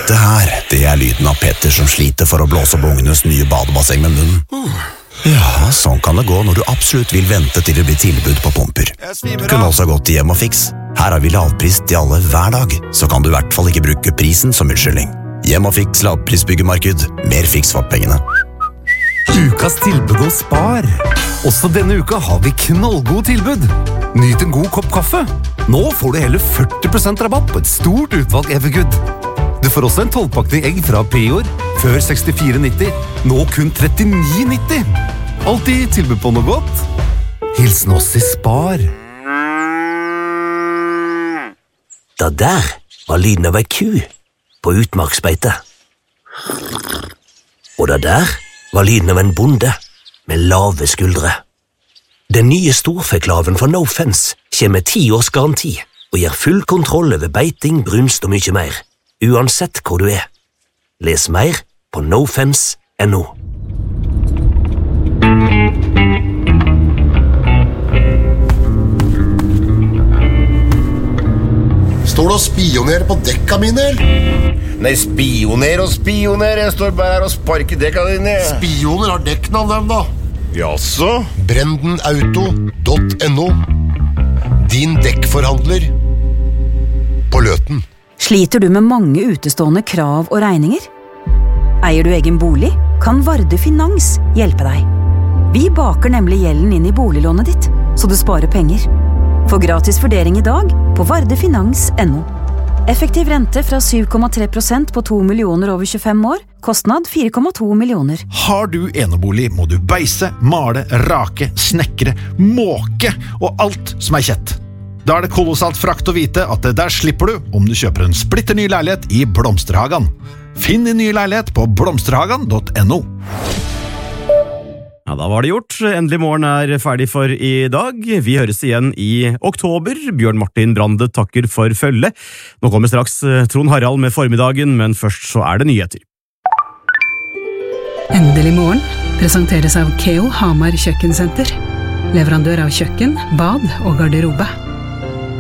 Dette her, det er lyden av Petter som sliter for å blåse opp ungenes nye badebasseng med munnen. Ja, sånn kan det gå når du absolutt vil vente til det blir tilbud på pumper. Du kunne også gått til Hjem og Fiks. Her har vi lavpris til alle hver dag, så kan du i hvert fall ikke bruke prisen som unnskyldning. Hjem og Fiks lavprisbyggemarked. Mer fiks for pengene. Ukas tilbud hos Spar. Også denne uka har vi knallgode tilbud. Nyt en god kopp kaffe. Nå får du hele 40% rabatt på et stort utvalg Evergood. Du får også en 12-pakning egg fra Prior, før 64,90, nå kun 39,90. Alltid tilbud på noe godt. Hilsen oss i Spar. Det der var lyden av ei ku på utmarksbeite. Og det der var lyden av en bonde med lave skuldre. Den nye storfeklaven fra No Fence kommer med 10 års garanti og gir full kontroll over beiting, brunst og mye mer, uansett hvor du er. Les mer på nofence.no. Står du og spionerer på dekka mine, eller? Nei, spioner og spioner. Jeg står bare her og sparker dekka dine. Spioner har dekknavn dem, da. Jaså? Brendenauto.no. Din dekkforhandler på Løten. Sliter du med mange utestående krav og regninger? Eier du egen bolig, kan Varde Finans hjelpe deg. Vi baker nemlig gjelden inn i boliglånet ditt, så du sparer penger. Få gratis vurdering i dag på vardefinans.no. Effektiv rente fra 7,3% på 2 millioner over 25 år. Kostnad 4,2 millioner. Har du enebolig, må du beise, male, rake, snekre, måke og alt som er kjett. Da er det kolossalt frakt å vite at det der slipper du om du kjøper en splitter ny leilighet i Blomsterhagen. Finn din nye leilighet på blomsterhagen.no. Ja, da var det gjort. Endelig morgen er ferdig for i dag. Vi høres igjen i oktober. Bjørn Martin Brande takker for følge. Nå kommer straks Trond Harald med formiddagen, men først så er det nyheter. Endelig morgen presenteres av Keo Hamar Kjøkkensenter. Leverandør av kjøkken, bad og garderobe.